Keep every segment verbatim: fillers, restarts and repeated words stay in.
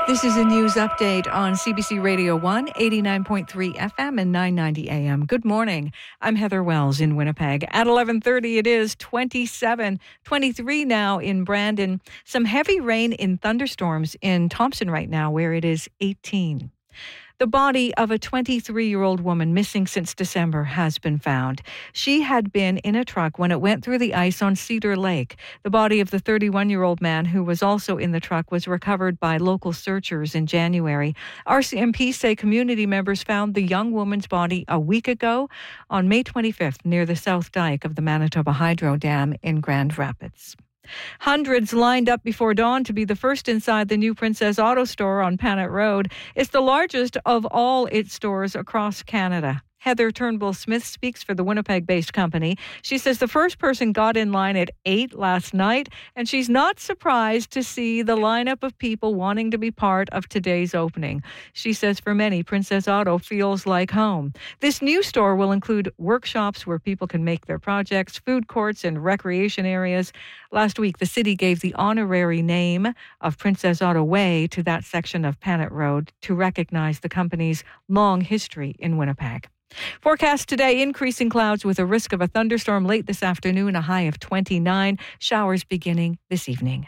This is a news update on C B C Radio one, eighty-nine point three F M and nine ninety A M. Good morning. I'm Heather Wells in Winnipeg. At eleven thirty, it is twenty-seven, twenty-three now in Brandon. Some heavy rain in thunderstorms in Thompson right now, where it is eighteen. The body of a twenty-three-year-old woman missing since December has been found. She had been in a truck when it went through the ice on Cedar Lake. The body of the thirty-one-year-old man who was also in the truck was recovered by local searchers in January. R C M P say community members found the young woman's body a week ago on May twenty-fifth near the South Dike of the Manitoba Hydro Dam in Grand Rapids. Hundreds lined up before dawn to be the first inside the new Princess Auto store on Panet Road. It's the largest of all its stores across Canada. Heather Turnbull-Smith speaks for the Winnipeg-based company. She says the first person got in line at eight last night, and she's not surprised to see the lineup of people wanting to be part of today's opening. She says for many, Princess Auto feels like home. This new store will include workshops where people can make their projects, food courts, and recreation areas. Last week, the city gave the honorary name of Princess Auto Way to that section of Panet Road to recognize the company's long history in Winnipeg. Forecast today, increasing clouds with a risk of a thunderstorm late this afternoon, a high of twenty-nine. Showers beginning this evening.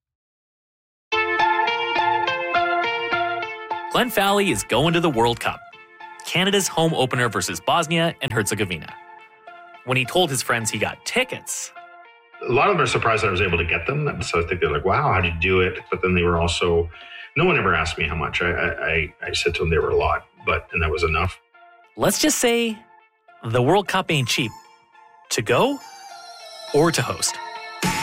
Glenn Fowley is going to the World Cup, Canada's home opener versus Bosnia and Herzegovina. When he told his friends he got tickets, a lot of them are surprised that I was able to get them. So I think they're like, wow, how did you do it? But then they were also, no one ever asked me how much. I, I, I said to them they were a lot, but and that was enough. Let's just say the World Cup ain't cheap. To go or to host.